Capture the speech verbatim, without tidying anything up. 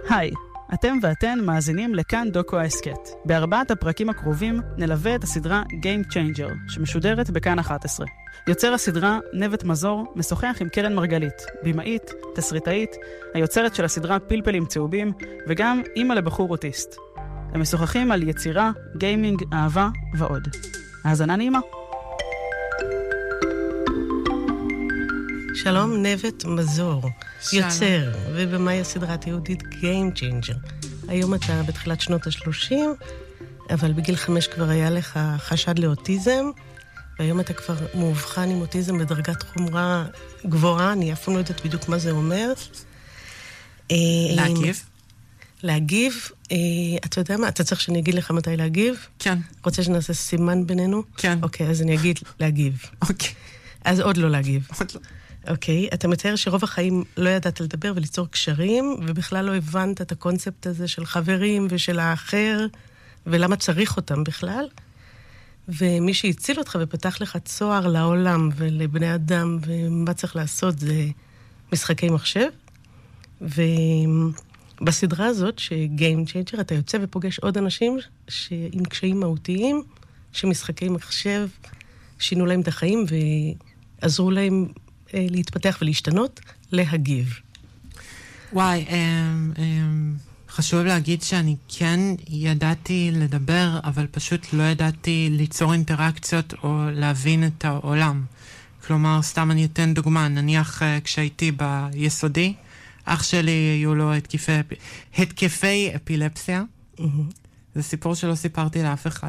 היי, אתם ואתן מאזינים לכאן דוקו ההסקט. בארבעת הפרקים הקרובים נלווה את הסדרה Game Changer, שמשודרת בכאן אחת עשרה. יוצר הסדרה, נבט מזור, משוחח עם קרן מרגלית, בימאית, תסריטאית, היוצרת של הסדרה פלפלים צהובים, וגם אימא לבחור אוטיסט. הם משוחחים על יצירה, גיימינג, אהבה ועוד. האזנה נעימה. שלום, נבט מזור, שלום. יוצר ובמאי הסדרה התיעודית Game Changer. היום אתה בתחילת שנות ה-שלושים, אבל בגיל חמש כבר היה לך חשד לאוטיזם, והיום אתה כבר מאובחן עם אוטיזם בדרגת חומרה גבוהה, אני אף פעם לא יודעת בדיוק מה זה אומר. להגיב? להגיב, אתה יודע מה? אתה צריך שאני אגיד לך מתי להגיב? כן. רוצה שנעשה סימן בינינו? כן. אוקיי, אז אני אגיד להגיב. אוקיי. אז עוד לא להגיב. עוד לא. אוקיי, אתה מתאר שרוב החיים לא ידעת לדבר וליצור קשרים, ובכלל לא הבנת את הקונספט הזה של חברים ושל האחר, ולמה צריך אותם בכלל. ומי שהציל אותך ופתח לך צוהר לעולם ולבני אדם, ומה צריך לעשות זה משחקי מחשב. ובסדרה הזאת, ש-Game Changer, אתה יוצא ופוגש עוד אנשים עם קשיים מהותיים, שמשחקי מחשב שינו להם את החיים ועזרו להם להתפתח ולהשתנות, להגיב. וואי, אמ, אמ, חשוב להגיד שאני כן ידעתי לדבר, אבל פשוט לא ידעתי ליצור אינטראקציות או להבין את העולם. כלומר, סתם אני אתן דוגמה, נניח כשהייתי ביסודי, אח שלי היו לו התקפי, התקפי אפילפסיה. Mm-hmm. זה סיפור שלא סיפרתי לאף אחד.